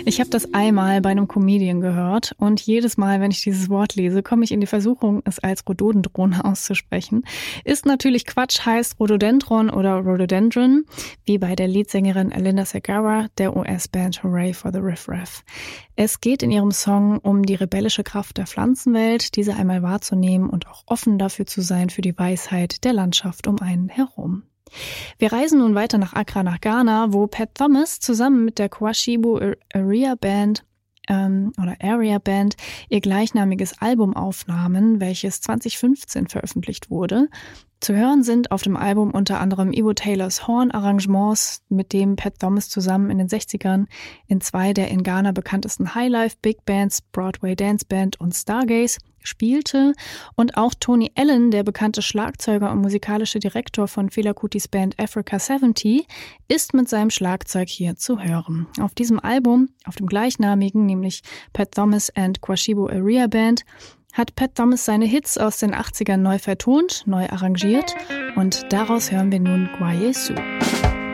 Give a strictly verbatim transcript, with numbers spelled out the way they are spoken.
Ich habe das einmal bei einem Comedian gehört und jedes Mal, wenn ich dieses Wort lese, komme ich in die Versuchung, es als Rhododendron auszusprechen. Ist natürlich Quatsch, heißt Rhododendron oder Rhododendron, wie bei der Leadsängerin Linda Segarra der U S-Band Hooray for the Riff Raff. Es geht in ihrem Song um die rebellische Kraft der Pflanzenwelt, diese einmal wahrzunehmen und auch offen dafür zu sein für die Weisheit der Landschaft um einen herum. Wir reisen nun weiter nach Accra, nach Ghana, wo Pat Thomas zusammen mit der Kwashibu Area Band ähm, oder Area Band ihr gleichnamiges Album aufnahmen, welches zwanzig fünfzehn veröffentlicht wurde. Zu hören sind auf dem Album unter anderem Ivo Taylors Horn-Arrangements, mit dem Pat Thomas zusammen in den sechzigern in zwei der in Ghana bekanntesten Highlife Big Bands, Broadway Dance Band und Stargaze spielte, und auch Tony Allen, der bekannte Schlagzeuger und musikalische Direktor von Fela Kutis Band Africa siebzig, ist mit seinem Schlagzeug hier zu hören. Auf diesem Album, auf dem gleichnamigen, nämlich Pat Thomas and Kwashibu Area Band, hat Pat Thomas seine Hits aus den achtzigern neu vertont, neu arrangiert, und daraus hören wir nun Gwayesu.